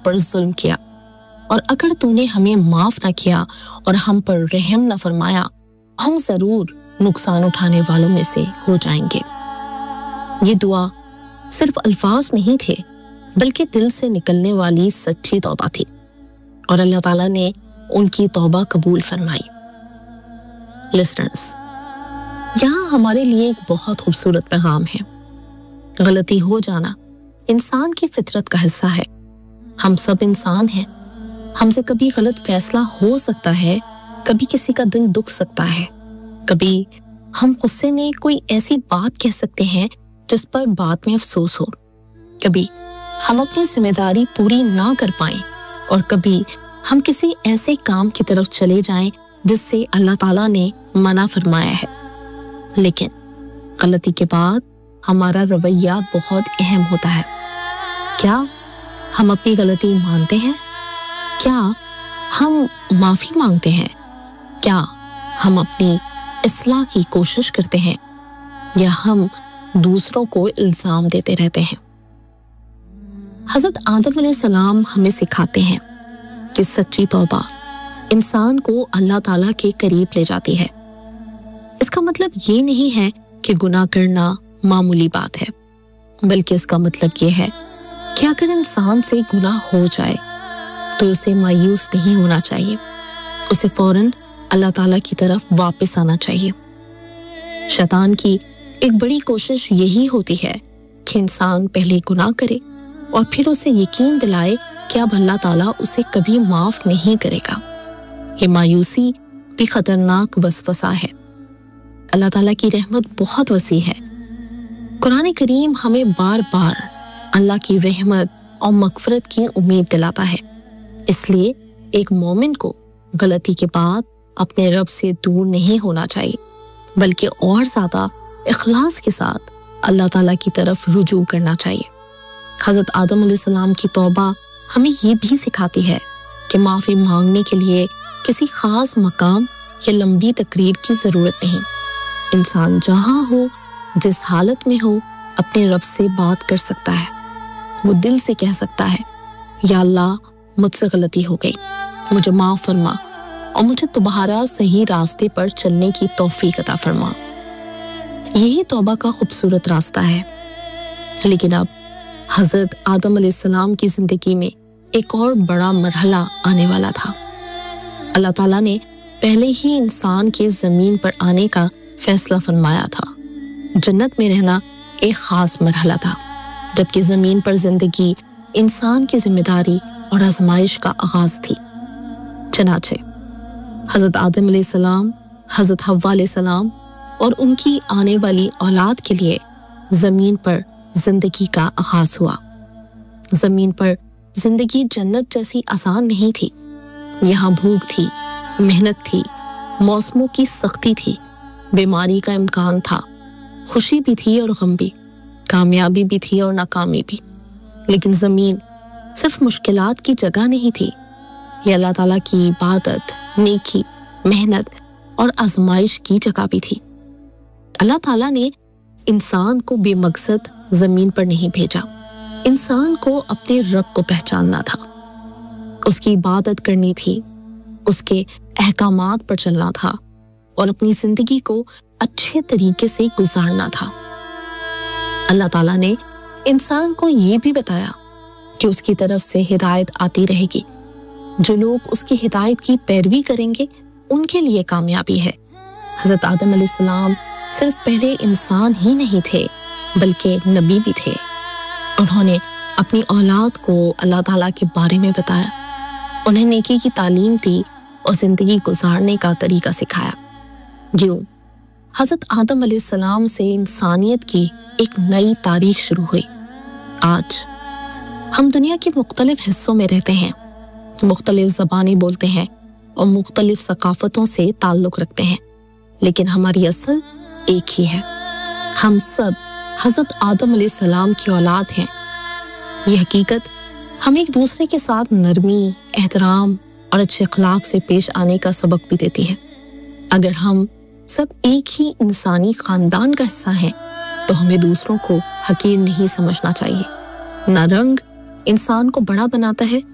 پر ظلم کیا اور اگر تو نے ہمیں معاف نہ کیا اور ہم پر رحم نہ فرمایا ہم ضرور نقصان اٹھانے والوں میں سے ہو جائیں گے۔ یہ دعا صرف الفاظ نہیں تھے بلکہ دل سے نکلنے والی سچی توبہ تھی اور اللہ تعالیٰ نے ان کی توبہ قبول فرمائی۔ لسنرز، یہاں ہمارے لیے ایک بہت خوبصورت پیغام ہے۔ غلطی ہو جانا انسان کی فطرت کا حصہ ہے۔ ہم سب انسان ہیں، ہم سے کبھی غلط فیصلہ ہو سکتا ہے، کبھی کسی کا دل دکھ سکتا ہے، کبھی ہم غصے میں کوئی ایسی بات کہہ سکتے ہیں جس پر بعد میں افسوس ہو، کبھی ہم اپنی ذمہ داری پوری نہ کر پائیں اور کبھی ہم کسی ایسے کام کی طرف چلے جائیں جس سے اللہ تعالیٰ نے منع فرمایا ہے۔ لیکن غلطی کے بعد ہمارا رویہ بہت اہم ہوتا ہے۔ کیا ہم اپنی غلطی مانتے ہیں؟ کیا ہم معافی مانگتے ہیں؟ کیا ہم اپنی اصلاح کی کوشش کرتے ہیں یا ہم دوسروں کو الزام دیتے رہتے ہیں؟ حضرت آدم علیہ السلام ہمیں سکھاتے ہیں کہ سچی توبہ انسان کو اللہ تعالیٰ کے قریب لے جاتی ہے۔ اس کا مطلب یہ نہیں ہے کہ گناہ کرنا معمولی بات ہے، بلکہ اس کا مطلب یہ ہے کہ اگر انسان سے گناہ ہو جائے تو اسے مایوس نہیں ہونا چاہیے، اسے فوراً اللہ تعالیٰ کی طرف واپس آنا چاہیے۔ شیطان کی ایک بڑی کوشش یہی ہوتی ہے کہ انسان پہلے گناہ کرے اور پھر اسے یقین دلائے کہ اب اللہ تعالیٰ اسے کبھی معاف نہیں کرے گا۔ یہ مایوسی بھی خطرناک وسوسہ ہے۔ اللہ تعالیٰ کی رحمت بہت وسیع ہے۔ قرآن کریم ہمیں بار بار اللہ کی رحمت اور مغفرت کی امید دلاتا ہے۔ اس لیے ایک مومن کو غلطی کے بعد اپنے رب سے دور نہیں ہونا چاہیے، بلکہ اور زیادہ اخلاص کے ساتھ اللہ تعالیٰ کی طرف رجوع کرنا چاہیے۔ حضرت آدم علیہ السلام کی توبہ ہمیں یہ بھی سکھاتی ہے کہ معافی مانگنے کے لیے کسی خاص مقام یا لمبی تقریر کی ضرورت نہیں۔ انسان جہاں ہو، جس حالت میں ہو، اپنے رب سے بات کر سکتا ہے۔ وہ دل سے کہہ سکتا ہے، یا اللہ مجھ سے غلطی ہو گئی، مجھے معاف فرما اور مجھے دوبارہ صحیح راستے پر چلنے کی توفیق عطا فرما۔ یہی توبہ کا خوبصورت راستہ ہے۔ لیکن اب حضرت آدم علیہ السلام کی زندگی میں ایک اور بڑا مرحلہ آنے والا تھا۔ اللہ تعالیٰ نے پہلے ہی انسان کے زمین پر آنے کا فیصلہ فرمایا تھا۔ جنت میں رہنا ایک خاص مرحلہ تھا، جبکہ زمین پر زندگی انسان کی ذمہ داری اور آزمائش کا آغاز تھی۔ چنانچہ حضرت آدم علیہ السلام، حضرت حوا علیہ السلام اور ان کی آنے والی اولاد کے لیے زمین پر زندگی کا آغاز ہوا۔ زمین پر زندگی جنت جیسی آسان نہیں تھی۔ یہاں بھوک تھی، محنت تھی، موسموں کی سختی تھی، بیماری کا امکان تھا، خوشی بھی تھی اور غم بھی، کامیابی بھی تھی اور ناکامی بھی۔ لیکن زمین صرف مشکلات کی جگہ نہیں تھی، یہ اللہ تعالیٰ کی عبادت، نیکی، محنت اور آزمائش کی جگہ بھی تھی۔ اللہ تعالیٰ نے انسان کو بے مقصد زمین پر نہیں بھیجا۔ انسان کو اپنے رب کو پہچاننا تھا، اس کی عبادت کرنی تھی، اس کے احکامات پر چلنا تھا اور اپنی زندگی کو اچھے طریقے سے گزارنا تھا۔ اللہ تعالیٰ نے انسان کو یہ بھی بتایا کہ اس کی طرف سے ہدایت آتی رہے گی، جو لوگ اس کی ہدایت کی پیروی کریں گے ان کے لیے کامیابی ہے۔ حضرت آدم علیہ السلام صرف پہلے انسان ہی نہیں تھے بلکہ نبی بھی تھے۔ انہوں نے اپنی اولاد کو اللہ تعالیٰ کے بارے میں بتایا، انہیں نیکی کی تعلیم دی اور زندگی گزارنے کا طریقہ سکھایا۔ یوں حضرت آدم علیہ السلام سے انسانیت کی ایک نئی تاریخ شروع ہوئی۔ آج ہم دنیا کے مختلف حصوں میں رہتے ہیں، مختلف زبانیں بولتے ہیں اور مختلف ثقافتوں سے تعلق رکھتے ہیں، لیکن ہماری اصل ایک ہی ہے۔ ہم سب حضرت آدم علیہ السلام کی اولاد ہیں۔ یہ حقیقت ہم ایک دوسرے کے ساتھ نرمی، احترام اور اچھے اخلاق سے پیش آنے کا سبق بھی دیتی ہے۔ اگر ہم سب ایک ہی انسانی خاندان کا حصہ ہیں تو ہمیں دوسروں کو حقیر نہیں سمجھنا چاہیے۔ نہ رنگ انسان کو بڑا بناتا ہے